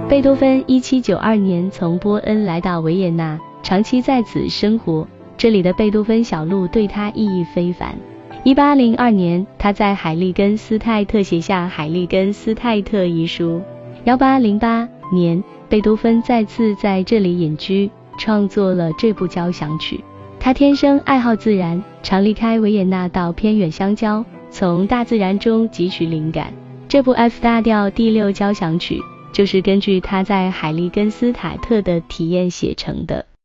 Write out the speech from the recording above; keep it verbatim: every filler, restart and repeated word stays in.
贝多芬一七九二年从波恩来到维也纳，长期在此生活，这里的贝多芬小路对他意义非凡。一八零二年，他在海利根斯泰特写下《海利根斯泰特遗书》。一八零八年，贝多芬再次在这里隐居，创作了这部交响曲。他天生爱好自然，常离开维也纳到偏远乡郊，从大自然中汲取灵感。这部 F 大调第六交响曲就是根据他在海利根斯塔特的体验写成的。